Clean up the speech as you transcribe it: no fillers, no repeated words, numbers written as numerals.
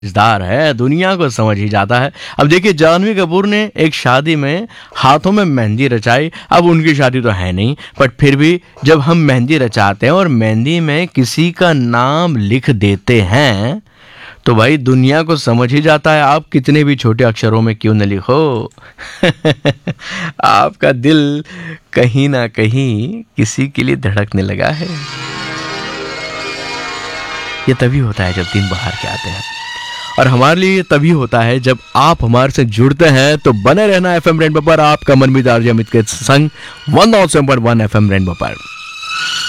समझदार है, दुनिया को समझ ही जाता है। अब देखिए जानवी कपूर ने एक शादी में हाथों में मेहंदी रचाई। अब उनकी शादी तो है नहीं, बट फिर भी जब हम मेहंदी रचाते हैं और मेहंदी में किसी का नाम लिख देते हैं तो भाई दुनिया को समझ ही जाता है, आप कितने भी छोटे अक्षरों में क्यों न लिखो। आपका दिल कहीं ना कहीं किसी के लिए धड़कने लगा है। ये तभी होता है जब दिन बाहर के आते हैं, और हमारे लिए ये तभी होता है जब आप हमारे से जुड़ते हैं। तो बने रहना एफएम रेनबो पर, आपका मनमीत आरजे अमित के संग 107.1 एफएम रेनबो पर।